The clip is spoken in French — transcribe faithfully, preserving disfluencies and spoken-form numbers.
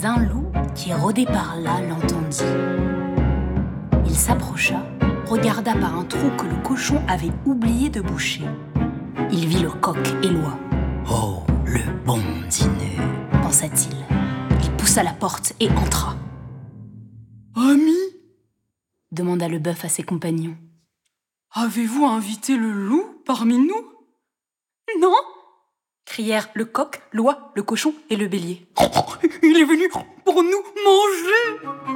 un loup qui rôdait par là l'entendit. Il s'approcha, regarda par un trou que le cochon avait oublié de boucher. Il vit le coq et l'oie. « Oh, le bon dîner !» pensa-t-il. Il poussa la porte et entra. « Ami ?» demanda le bœuf à ses compagnons. « Avez-vous invité le loup parmi nous ?»« Non !» crièrent le coq, l'oie, le cochon et le bélier. « Il est venu pour nous manger !»